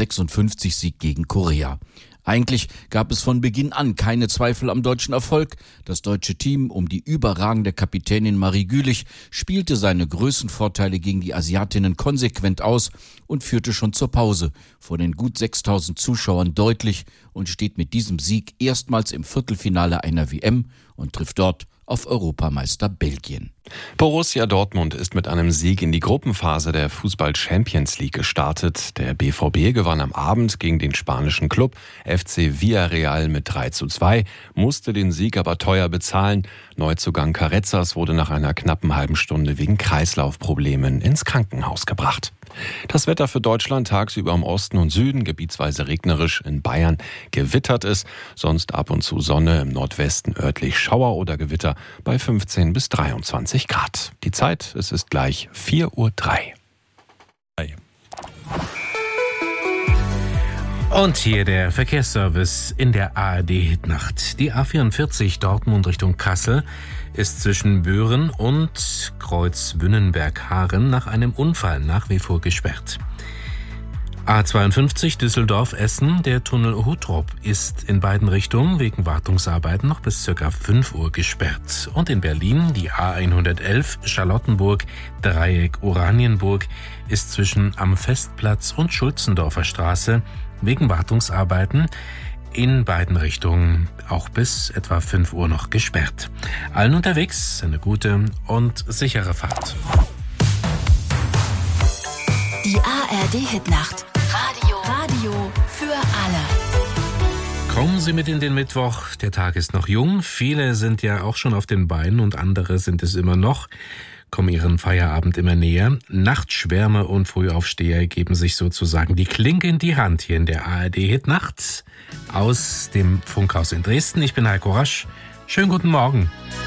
1956-Sieg gegen Korea. Eigentlich gab es von Beginn an keine Zweifel am deutschen Erfolg. Das deutsche Team um die überragende Kapitänin Marie Gülich spielte seine Größenvorteile gegen die Asiatinnen konsequent aus und führte schon zur Pause vor den gut 6.000 Zuschauern deutlich und steht mit diesem Sieg erstmals im Viertelfinale einer WM und trifft dort auf Europameister Belgien. Borussia Dortmund ist mit einem Sieg in die Gruppenphase der Fußball-Champions League gestartet. Der BVB gewann am Abend gegen den spanischen Club FC Villarreal mit 3:2, musste den Sieg aber teuer bezahlen. Neuzugang Carrezzas wurde nach einer knappen halben Stunde wegen Kreislaufproblemen ins Krankenhaus gebracht. Das Wetter für Deutschland: tagsüber im Osten und Süden, gebietsweise regnerisch, in Bayern gewittert es, sonst ab und zu Sonne, im Nordwesten örtlich Schauer oder Gewitter bei 15 bis 23 Grad. Die Zeit, es ist gleich 4:03 Uhr. Und hier der Verkehrsservice in der ARD-Hitnacht. Die A44 Dortmund Richtung Kassel ist zwischen Büren und Kreuz Wünnenberg-Haaren nach einem Unfall nach wie vor gesperrt. A52 Düsseldorf-Essen, der Tunnel Huttrop ist in beiden Richtungen wegen Wartungsarbeiten noch bis ca. 5 Uhr gesperrt. Und in Berlin die A111 Charlottenburg-Dreieck Oranienburg ist zwischen Am Festplatz und Schulzendorfer Straße wegen Wartungsarbeiten in beiden Richtungen auch bis etwa 5 Uhr noch gesperrt. Allen unterwegs eine gute und sichere Fahrt. Die ARD-Hitnacht. Radio für alle. Kommen Sie mit in den Mittwoch. Der Tag ist noch jung. Viele sind ja auch schon auf den Beinen und andere sind es immer noch. Kommen ihren Feierabend immer näher. Nachtschwärmer und Frühaufsteher geben sich sozusagen die Klinke in die Hand hier in der ARD-Hitnacht aus dem Funkhaus in Dresden. Ich bin Heiko Rasch. Schönen guten Morgen.